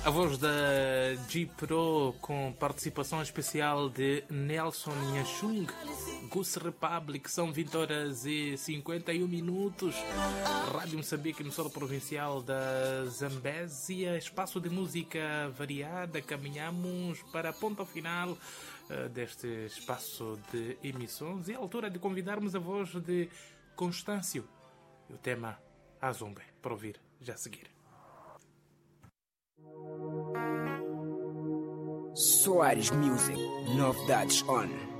A voz da G-Pro com participação especial de Nelson Nhashung. Goose Republic, são 20 horas e 51 minutos. Rádio Moçambique, emissora provincial da Zambésia. Espaço de música variada. Caminhamos para a ponta final deste espaço de emissões. E é a altura de convidarmos a voz de Constâncio. E o tema Azumbe, para ouvir já a seguir. Soares Music, novidades on.